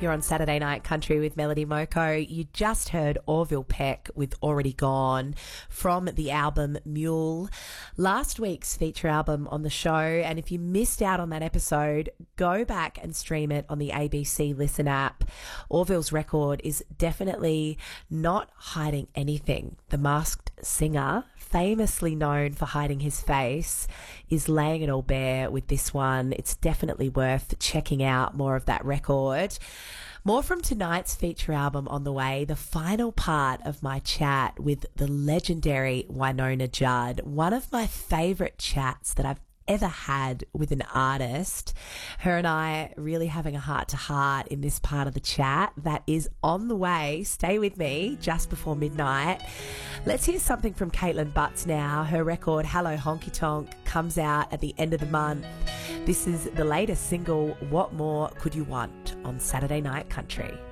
You're on Saturday Night Country with Melody Moko. You just heard Orville Peck with Already Gone from the album Mule, last week's feature album on the show. And if you missed out on that episode, go back and stream it on the ABC Listen app. Orville's record is definitely not hiding anything. The Masked Singer, famously known for hiding his face, is laying it all bare with this one. It's definitely worth checking out more of that record. More from tonight's feature album on the way, the final part of my chat with the legendary Wynonna Judd, one of my favourite chats that I've ever had with an artist. Her and I really having a heart-to-heart in this part of the chat that is on the way. Stay with me just before midnight. Let's hear something from Caitlin Butts now. Her record Hello Honky Tonk comes out at the end of the month. This is the latest single, What More Could You Want, on Saturday Night Country.